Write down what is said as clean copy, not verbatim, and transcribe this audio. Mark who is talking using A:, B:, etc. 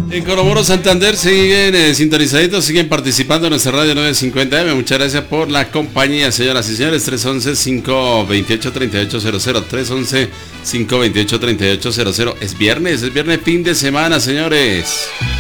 A: En Coromoro, Santander, siguen sintonizaditos, siguen participando en nuestra radio 950M. Muchas gracias por la compañía, señoras y señores. 311-528-3800. 311-528-3800. Es viernes fin de semana, señores.